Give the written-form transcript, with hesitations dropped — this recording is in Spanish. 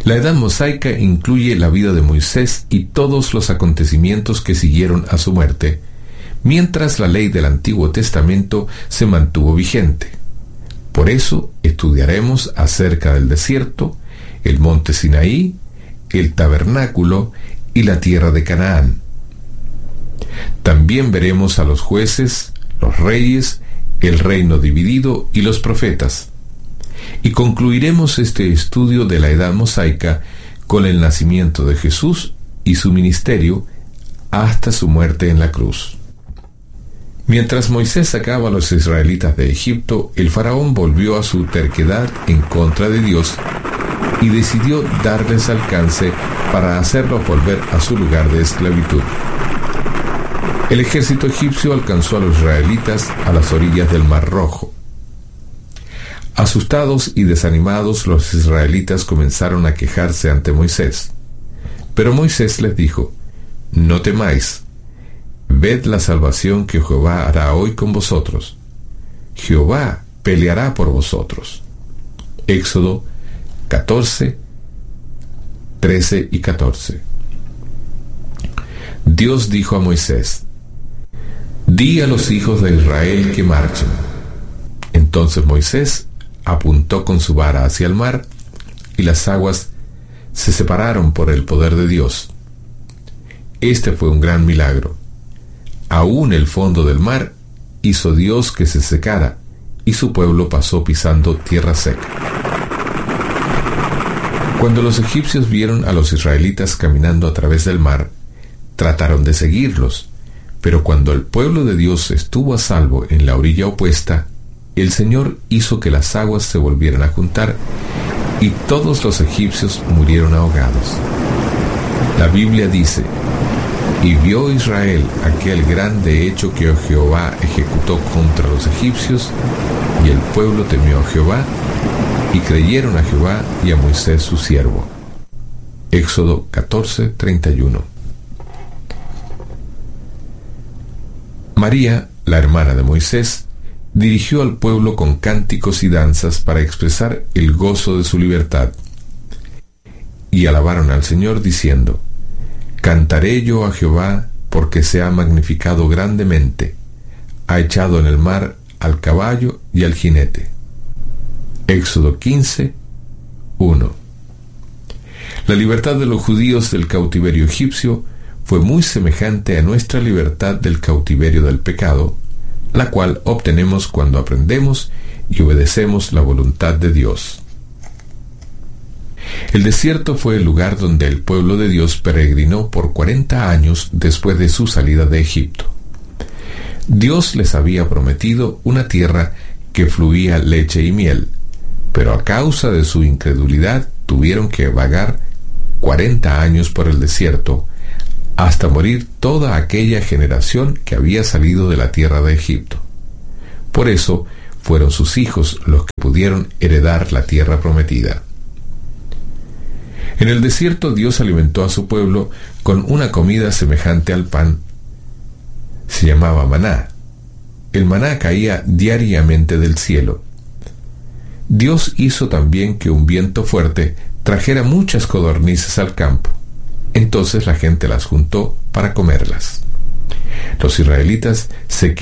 La edad mosaica incluye la vida de Moisés y todos los acontecimientos que siguieron a su muerte, mientras la ley del Antiguo Testamento se mantuvo vigente. Por eso estudiaremos acerca del desierto, el monte Sinaí, el tabernáculo y la tierra de Canaán. También veremos a los jueces, los reyes, el reino dividido y los profetas. Y concluiremos este estudio de la edad mosaica con el nacimiento de Jesús y su ministerio hasta su muerte en la cruz. Mientras Moisés sacaba a los israelitas de Egipto, el faraón volvió a su terquedad en contra de Dios y decidió darles alcance para hacerlos volver a su lugar de esclavitud. El ejército egipcio alcanzó a los israelitas a las orillas del Mar Rojo. Asustados y desanimados, los israelitas comenzaron a quejarse ante Moisés. Pero Moisés les dijo: «No temáis, ved la salvación que Jehová hará hoy con vosotros. Jehová peleará por vosotros». Éxodo 14, 13 y 14. Dios dijo a Moisés: «Di a los hijos de Israel que marchen». Entonces Moisés apuntó con su vara hacia el mar, y las aguas se separaron por el poder de Dios. Este fue un gran milagro. Aún el fondo del mar hizo Dios que se secara, y su pueblo pasó pisando tierra seca. Cuando los egipcios vieron a los israelitas caminando a través del mar, trataron de seguirlos, pero cuando el pueblo de Dios estuvo a salvo en la orilla opuesta, el Señor hizo que las aguas se volvieran a juntar y todos los egipcios murieron ahogados. La Biblia dice: «Y vio Israel aquel grande hecho que Jehová ejecutó contra los egipcios, y el pueblo temió a Jehová, y creyeron a Jehová y a Moisés su siervo». Éxodo 14, 31. María, la hermana de Moisés, dirigió al pueblo con cánticos y danzas para expresar el gozo de su libertad. Y alabaron al Señor diciendo: «Cantaré yo a Jehová, porque se ha magnificado grandemente, ha echado en el mar al caballo y al jinete». Éxodo 15, 1. La libertad de los judíos del cautiverio egipcio fue muy semejante a nuestra libertad del cautiverio del pecado, la cual obtenemos cuando aprendemos y obedecemos la voluntad de Dios. El desierto fue el lugar donde el pueblo de Dios peregrinó por 40 años después de su salida de Egipto. Dios les había prometido una tierra que fluía leche y miel, pero a causa de su incredulidad tuvieron que vagar 40 años por el desierto, hasta morir toda aquella generación que había salido de la tierra de Egipto. Por eso fueron sus hijos los que pudieron heredar la tierra prometida. En el desierto Dios alimentó a su pueblo con una comida semejante al pan. Se llamaba maná. El maná caía diariamente del cielo. Dios hizo también que un viento fuerte trajera muchas codornices al campo. Entonces la gente las juntó para comerlas. Los israelitas se